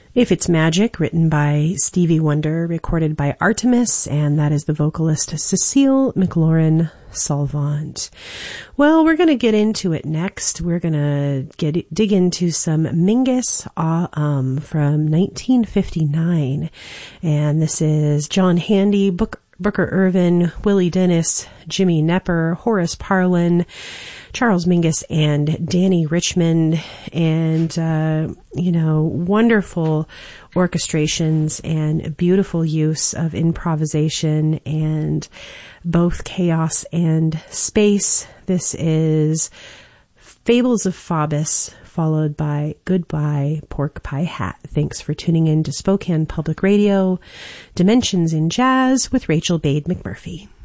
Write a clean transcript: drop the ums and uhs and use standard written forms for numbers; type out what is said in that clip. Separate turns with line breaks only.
If It's Magic, written by Stevie Wonder, recorded by Artemis, and that is the vocalist Cecile McLaurin Salvant. Well, we're going to get into it next. We're going to dig into some Mingus from 1959, and this is John Handy, Booker Ervin, Willie Dennis, Jimmy Knepper, Horace Parlan, Charles Mingus, and Danny Richmond, and, wonderful orchestrations and beautiful use of improvisation and both chaos and space. This is Fables of Faubus, followed by Goodbye Pork Pie Hat. Thanks for tuning in to Spokane Public Radio, Dimensions in Jazz with Rachel Bade McMurphy.